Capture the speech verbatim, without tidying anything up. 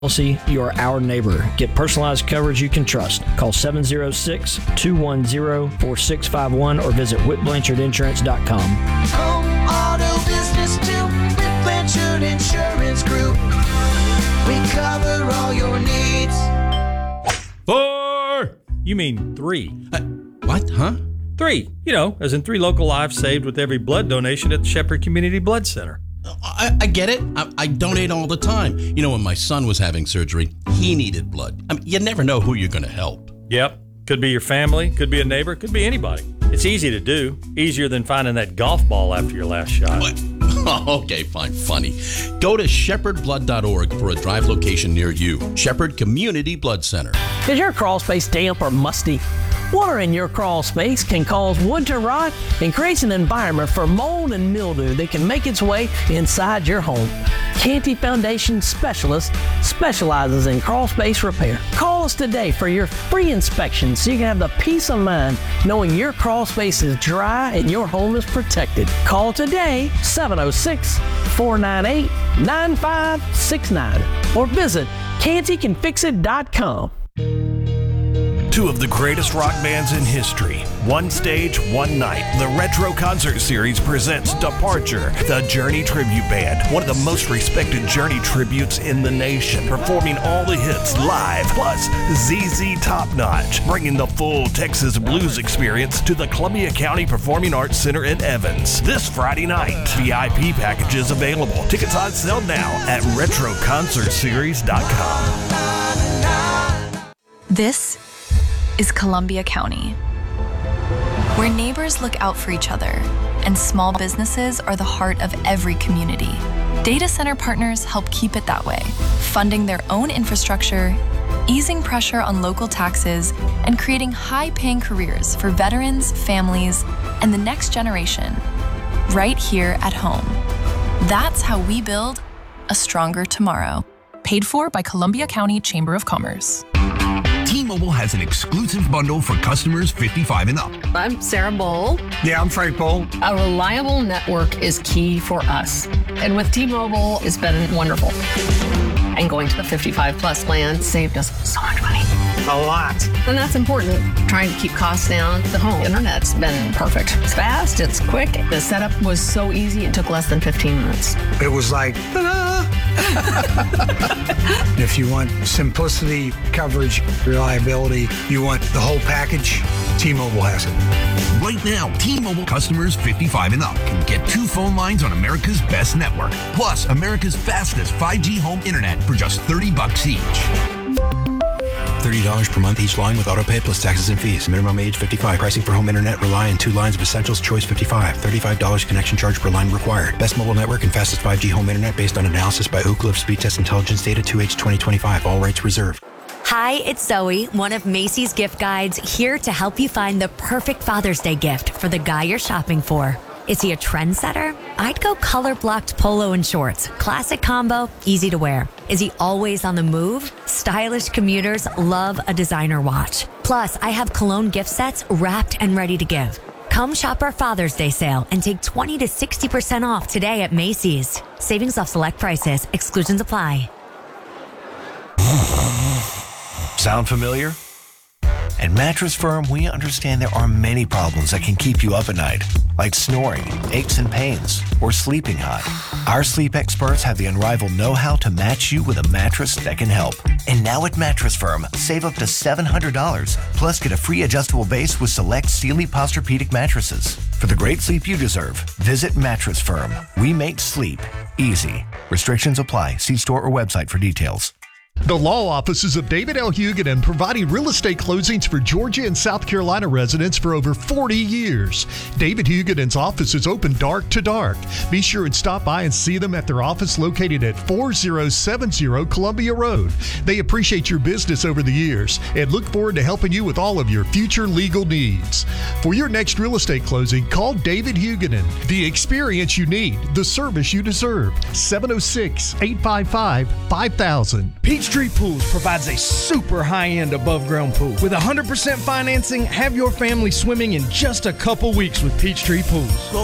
You're our neighbor. Get personalized coverage you can trust. Call seven oh six, two one zero, four six five one or visit whit blanchard insurance dot com. Home, auto, business too. Whit Blanchard Insurance Group. We cover all your needs. Four! You mean three. Uh, what, huh? Three. You know, as in three local lives saved with every blood donation at the Shepherd Community Blood Center. I, I get it. I, I donate all the time. You know, when my son was having surgery, he needed blood. I mean, you never know who you're going to help. Yep. Could be your family, could be a neighbor, could be anybody. It's easy to do. Easier than finding that golf ball after your last shot. What? Okay, fine, funny. Go to shepherd blood dot org for a drive location near you. Shepherd Community Blood Center. Is your crawl space damp or musty? Water in your crawl space can cause wood to rot and creates an environment for mold and mildew that can make its way inside your home. Canty Foundation Specialist specializes in crawl space repair. Call us today for your free inspection so you can have the peace of mind knowing your crawl space is dry and your home is protected. Call today, seven oh six, four nine eight, nine five six nine or visit canty can fix it dot com. Two of the greatest rock bands in history. One stage, one night. The Retro Concert Series presents Departure, the Journey Tribute Band. One of the most respected Journey tributes in the nation. Performing all the hits live, plus Z Z Top Notch. Bringing the full Texas blues experience to the Columbia County Performing Arts Center in Evans. This Friday night. V I P packages available. Tickets on sale now at retro concert series dot com. This is Columbia County, where neighbors look out for each other and small businesses are the heart of every community. Data center partners help keep it that way, funding their own infrastructure, easing pressure on local taxes, and creating high-paying careers for veterans, families, and the next generation, right here at home. That's how we build a stronger tomorrow. Paid for by Columbia County Chamber of Commerce. T-Mobile has an exclusive bundle for customers fifty-five and up. I'm Sarah Bowl. Yeah, I'm Frank Bowl. A reliable network is key for us. And with T-Mobile, it's been wonderful. And going to the fifty-five plus plan saved us so much money. A lot. And that's important. Trying to keep costs down. The home internet's been perfect. It's fast, it's quick. The setup was so easy, it took less than fifteen minutes. It was like, ta-da! If you want simplicity, coverage, reliability, you want the whole package, T-Mobile has it. Right now, T-Mobile customers fifty-five and up can get two phone lines on America's best network, plus America's fastest five G home internet for just thirty bucks each. thirty dollars per month each line with autopay plus taxes and fees. Minimum age fifty-five. Pricing for home internet rely on two lines of Essentials Choice fifty-five. thirty-five dollars connection charge per line required. Best mobile network and fastest five G home internet based on analysis by Oak Cliff Speed Test Intelligence Data two H twenty twenty-five. All rights reserved. Hi, it's Zoe, one of Macy's gift guides, here to help you find the perfect Father's Day gift for the guy you're shopping for. Is he a trendsetter? I'd go color-blocked polo and shorts. Classic combo, easy to wear. Is he always on the move? Stylish commuters love a designer watch. Plus, I have cologne gift sets wrapped and ready to give. Come shop our Father's Day sale and take twenty to sixty percent off today at Macy's. Savings off select prices. Exclusions apply. Sound familiar? At Mattress Firm, we understand there are many problems that can keep you up at night, like snoring, aches and pains, or sleeping hot. Our sleep experts have the unrivaled know-how to match you with a mattress that can help. And now at Mattress Firm, save up to seven hundred dollars, plus get a free adjustable base with select Sealy Posturepedic mattresses. For the great sleep you deserve, visit Mattress Firm. We make sleep easy. Restrictions apply. See store or website for details. The law offices of David L. Huguenin, providing real estate closings for Georgia and South Carolina residents for over forty years. David Huguenin's office is open dark to dark. Be sure and stop by and see them at their office located at four oh seven oh Columbia Road. They appreciate your business over the years and look forward to helping you with all of your future legal needs. For your next real estate closing, call David Huguenin. The experience you need, the service you deserve. seven oh six, eight five five, five thousand. Peachtree Pools provides a super high-end above-ground pool. With one hundred percent financing, have your family swimming in just a couple weeks with Peachtree Pools.